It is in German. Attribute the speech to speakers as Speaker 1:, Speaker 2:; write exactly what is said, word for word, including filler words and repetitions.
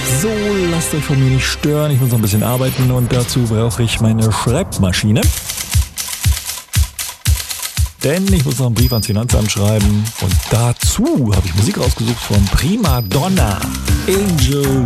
Speaker 1: So, lasst euch von mir nicht stören. Ich muss noch ein bisschen arbeiten und dazu brauche ich meine Schreibmaschine. Denn ich muss noch einen Brief ans Finanzamt schreiben. Und dazu habe ich Musik rausgesucht von Prima Donna. Angel